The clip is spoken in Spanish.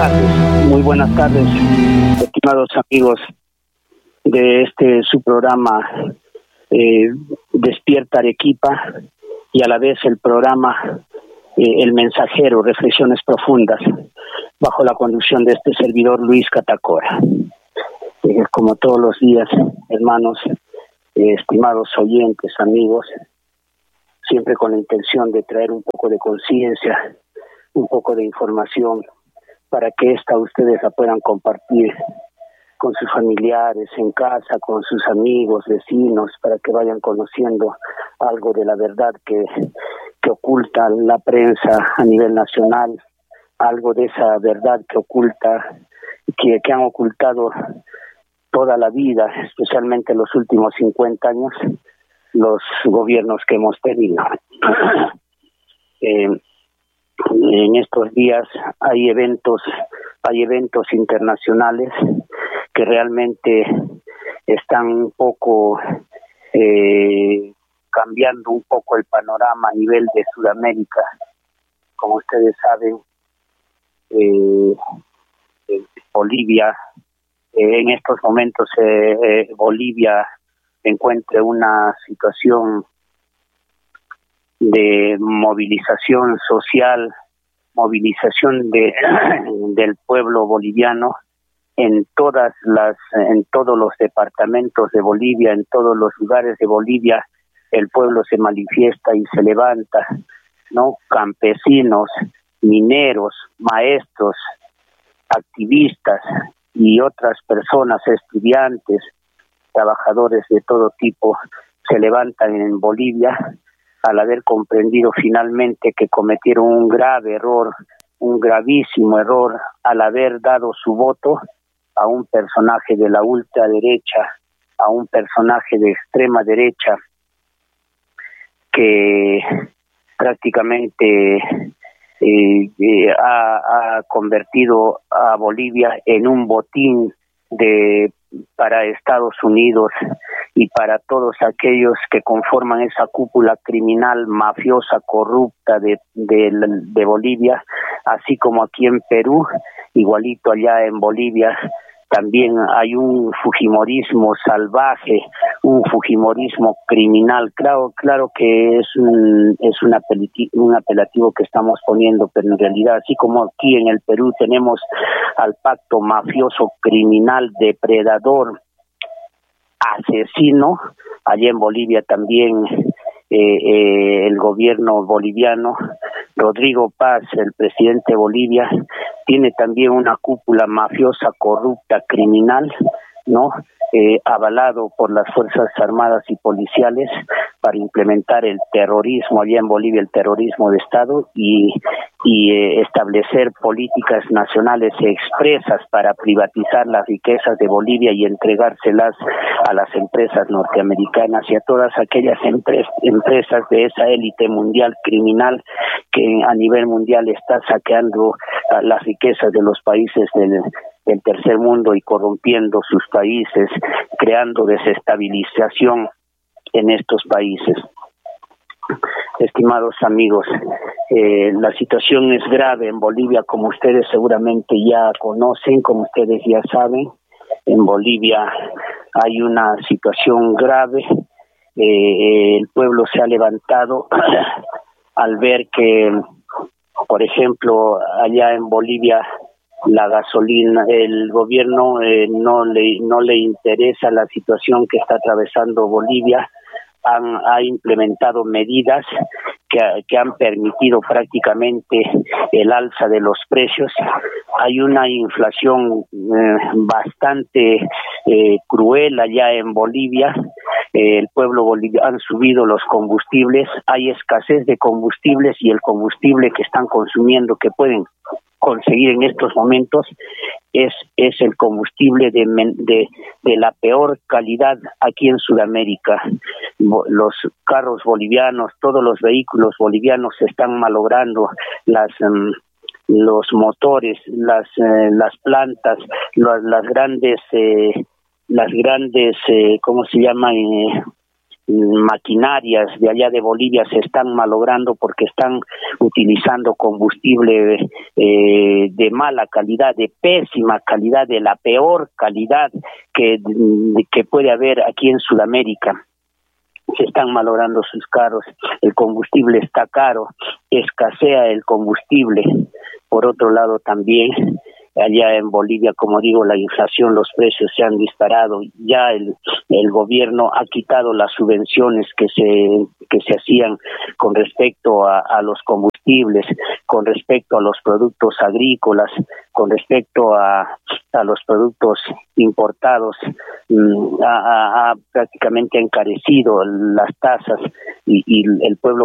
Muy buenas tardes, estimados amigos de su programa Despierta Arequipa, y a la vez el programa El Mensajero, Reflexiones Profundas, bajo la conducción de este servidor Luis Catacora. Como todos los días, hermanos, estimados oyentes, amigos, siempre con la intención de traer un poco de conciencia, un poco de información, para que ustedes la puedan compartir con sus familiares en casa, con sus amigos, vecinos, para que vayan conociendo algo de la verdad que oculta la prensa a nivel nacional, algo de esa verdad que oculta, que han ocultado toda la vida, especialmente los últimos 50 años, los gobiernos que hemos tenido. En estos días hay eventos internacionales que realmente están un poco cambiando un poco el panorama a nivel de Sudamérica. Como ustedes saben, Bolivia, en estos momentos Bolivia encuentra una situación de movilización social, movilización del pueblo boliviano en todos los departamentos de Bolivia, en todos los lugares de Bolivia. El pueblo se manifiesta y se levanta, ¿no? Campesinos, mineros, maestros, activistas y otras personas, estudiantes, trabajadores de todo tipo, se levantan en Bolivia al haber comprendido finalmente que cometieron un grave error, un gravísimo error, al haber dado su voto a un personaje de la ultraderecha, a un personaje de extrema derecha, que prácticamente ha convertido a Bolivia en un botín para Estados Unidos y para todos aquellos que conforman esa cúpula criminal, mafiosa, corrupta de Bolivia, así como aquí en Perú, igualito allá en Bolivia. También hay un fujimorismo salvaje, un fujimorismo criminal. Claro que es un apelativo que estamos poniendo, pero en realidad, así como aquí en el Perú tenemos al pacto mafioso, criminal, depredador, asesino, allá en Bolivia también el gobierno boliviano, Rodrigo Paz, el presidente de Bolivia, tiene también una cúpula mafiosa, corrupta, criminal, ¿no? Avalado por las Fuerzas Armadas y Policiales para implementar el terrorismo allá en Bolivia, el terrorismo de Estado, y establecer políticas nacionales expresas para privatizar las riquezas de Bolivia y entregárselas a las empresas norteamericanas y a todas aquellas empresas de esa élite mundial criminal que a nivel mundial está saqueando las riquezas de los países del tercer mundo y corrompiendo sus países, creando desestabilización en estos países. Estimados amigos, la situación es grave en Bolivia, como ustedes seguramente ya conocen, como ustedes ya saben. En Bolivia hay una situación grave. El pueblo se ha levantado al ver que, por ejemplo, allá en Bolivia la gasolina, el gobierno no le interesa la situación que está atravesando Bolivia. Ha implementado medidas que han permitido prácticamente el alza de los precios. Hay una inflación bastante cruel allá en Bolivia. El pueblo boliviano han subido los combustibles, hay escasez de combustibles y el combustible que están consumiendo, que pueden conseguir en estos momentos, es el combustible de la peor calidad aquí en Sudamérica. Los carros bolivianos, todos los vehículos bolivianos se están malogrando, los motores, las plantas, las grandes ¿cómo se llaman? maquinarias de allá de Bolivia se están malogrando porque están utilizando combustible de mala calidad, de pésima calidad, de la peor calidad que puede haber aquí en Sudamérica. Se están malogrando sus carros, el combustible está caro, escasea el combustible. Por otro lado también, allá en Bolivia, como digo, la inflación, los precios se han disparado. Ya el gobierno ha quitado las subvenciones que se hacían con respecto a los combustibles, con respecto a los productos agrícolas, con respecto a los productos importados. Ha prácticamente encarecido las tasas y el pueblo